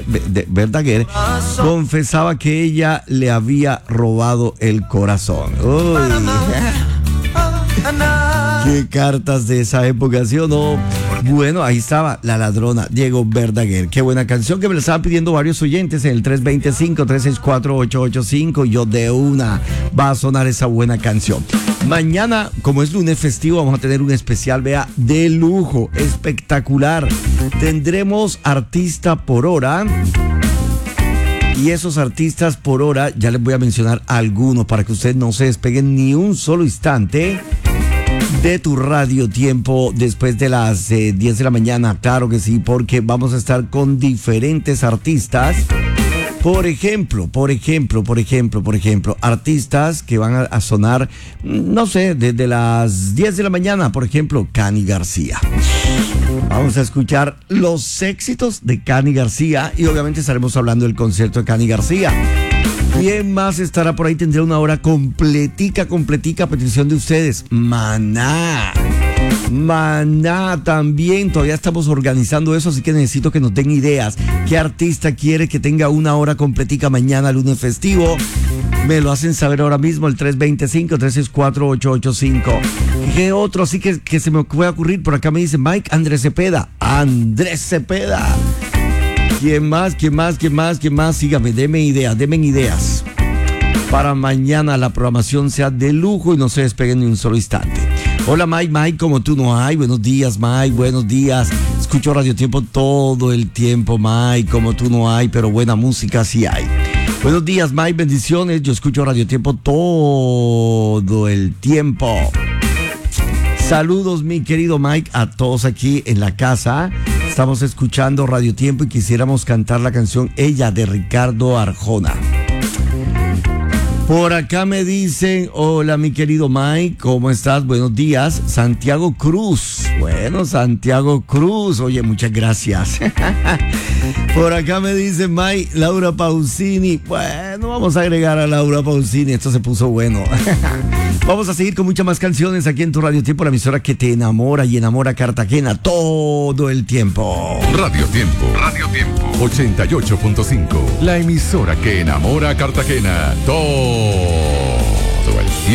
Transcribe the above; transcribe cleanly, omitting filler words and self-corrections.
Verdaguer confesaba que ella le había robado el corazón. Uy. Qué cartas de esa época, ¿sí o no? Bueno, ahí estaba La Ladrona, Diego Verdaguer. Qué buena canción que me la estaban pidiendo varios oyentes en el 325-364-885. Yo de una va a sonar esa buena canción. Mañana, como es lunes festivo, vamos a tener un especial, vea, de lujo, espectacular. Tendremos artista por hora. Y esos artistas por hora, ya les voy a mencionar algunos para que ustedes no se despeguen ni un solo instante de tu radio tiempo después de las 10 de la mañana. Claro que sí, porque vamos a estar con diferentes artistas. Por ejemplo, artistas que van a sonar, no sé, desde las 10 de la mañana, por ejemplo, Cani García. Vamos a escuchar los éxitos de Cani García y obviamente estaremos hablando del concierto de Cani García. ¿Quién más estará por ahí? Tendrá una hora completica a petición de ustedes. Maná también, todavía estamos organizando eso, así que necesito que nos den ideas. ¿Qué artista quiere que tenga una hora completica mañana, lunes festivo? Me lo hacen saber ahora mismo, el 325-364-885. ¿Qué otro así que se me puede ocurrir? Por acá me dice Mike Andrés Cepeda. ¿Quién más? Sígame, denme ideas. Para mañana la programación sea de lujo y no se despeguen ni un solo instante. Hola Mike, como tú no hay. Buenos días, Mike, buenos días. Escucho Radio Tiempo todo el tiempo, Mike, como tú no hay, pero buena música sí hay. Buenos días, Mike, bendiciones. Yo escucho Radio Tiempo todo el tiempo. Saludos, mi querido Mike, a todos aquí en la casa. Estamos escuchando Radio Tiempo y quisiéramos cantar la canción Ella de Ricardo Arjona. Por acá me dicen, hola mi querido Mike, ¿cómo estás? Buenos días. Santiago Cruz. Bueno, Santiago Cruz, oye, muchas gracias. Por acá me dice Mike, Laura Pausini. Bueno, vamos a agregar a Laura Pausini, esto se puso bueno. Vamos a seguir con muchas más canciones aquí en tu Radio Tiempo, la emisora que te enamora y enamora a Cartagena todo el tiempo. Radio Tiempo 88.5, la emisora que enamora a Cartagena todo